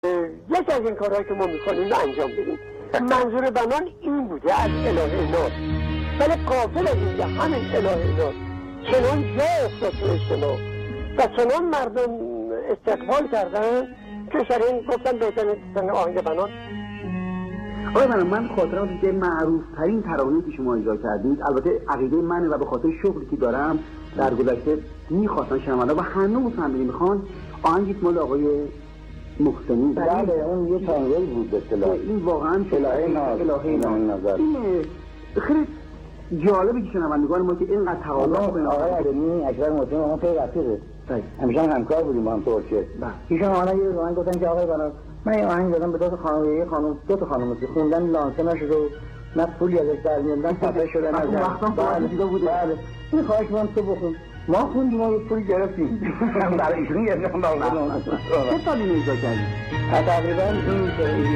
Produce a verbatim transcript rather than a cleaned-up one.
یکی از این کارهایی که ما میکنیم رو انجام بدیم. منظور بنان این بوده از الهه ناس، ولی قافل از این که همین الهه ناس چنان جا افتاد تو اجتماع و چنان مردم استقبال کردن که شرین گفتن بهترین سن آهنگ بنان. آقای بنان، من خاطرم که معروف ترین ترانه‌ای که شما اجرا کردید، البته عقیده منه و به خاطر شغلی که دارم در گذشته میخواستن شنونده و هنوز هم میخوان آهنگی مال آقای محسنی. بله اون یه تانگل بود به اصطلاح. این واقعا الهه ناز. ناز. این خیلی جالبه که شنوندگان ما که اینقدر تقاضا میکنن. آقای علیمی اکبر محسنی ما خیلی رفیقه. همیشه همکار بودیم با هم ترکیه. ایشون حالا یه روز گفتن که آقای بنان من این آهنگ دادم به دو تا خانم، یه خانم دو تا خانم که خوندن لانسه نشد و نه پولی ازش در میاردن خفه شدن از وقتا دیگه بوده. بله این خواهش می‌کنم تو بخون. ما خوندیم و پولی گرفتیم. برای ایشون گرفتم واقعا. چه سالی اجرا کردید؟ تقریبا این